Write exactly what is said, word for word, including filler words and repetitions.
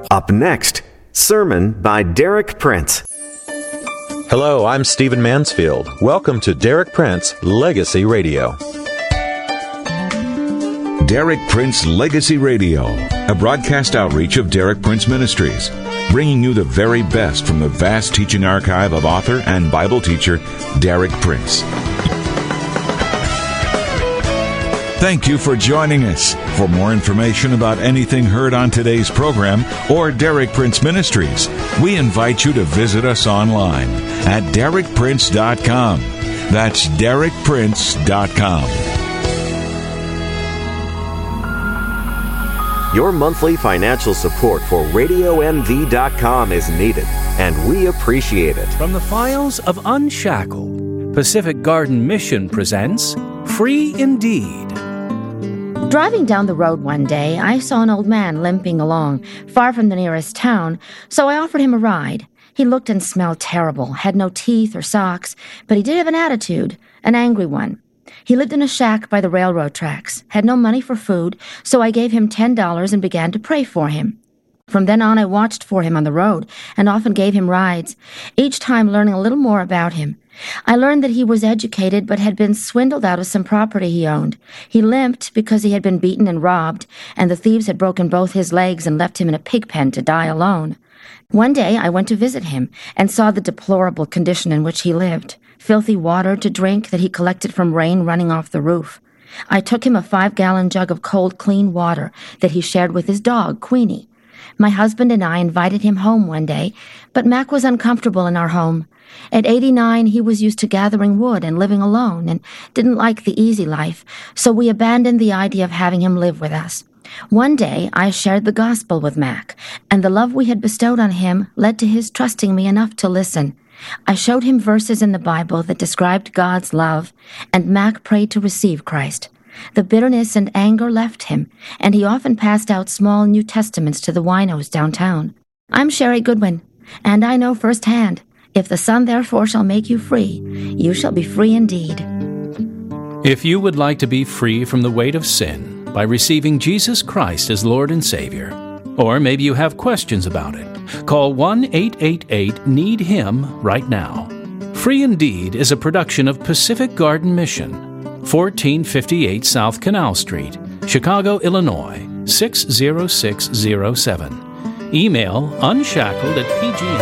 Up next, sermon by Derek Prince. Hello, I'm Stephen Mansfield. Welcome to Derek Prince Legacy Radio. Derek Prince Legacy Radio, a broadcast outreach of Derek Prince Ministries, bringing you the very best from the vast teaching archive of author and Bible teacher Derek Prince. Thank you for joining us. For more information about anything heard on today's program or Derek Prince Ministries, we invite you to visit us online at derek prince dot com. That's derek prince dot com. Your monthly financial support for radio m v dot com is needed, and we appreciate it. From the files of Unshackled, Pacific Garden Mission presents Free Indeed. Driving down the road one day, I saw an old man limping along, far from the nearest town, so I offered him a ride. He looked and smelled terrible, had no teeth or socks, but he did have an attitude, an angry one. He lived in a shack by the railroad tracks, had no money for food, so I gave him ten dollars and began to pray for him. From then on, I watched for him on the road and often gave him rides, each time learning a little more about him. I learned that he was educated but had been swindled out of some property he owned. He limped because he had been beaten and robbed, and the thieves had broken both his legs and left him in a pig pen to die alone. One day I went to visit him and saw the deplorable condition in which he lived. Filthy water to drink that he collected from rain running off the roof. I took him a five-gallon jug of cold, clean water that he shared with his dog, Queenie. My husband and I invited him home one day, but Mac was uncomfortable in our home. At eighty-nine, he was used to gathering wood and living alone and didn't like the easy life, so we abandoned the idea of having him live with us. One day, I shared the gospel with Mac, and the love we had bestowed on him led to his trusting me enough to listen. I showed him verses in the Bible that described God's love, and Mac prayed to receive Christ. The bitterness and anger left him, and he often passed out small New Testaments to the winos downtown. I'm Sherry Goodwin, and I know firsthand, if the Son therefore shall make you free, you shall be free indeed. If you would like to be free from the weight of sin by receiving Jesus Christ as Lord and Savior, or maybe you have questions about it, call one eight eight eight need him right now. Free Indeed is a production of Pacific Garden Mission, fourteen fifty-eight South Canal Street, Chicago, Illinois, six zero six zero seven. Email unshackled at pg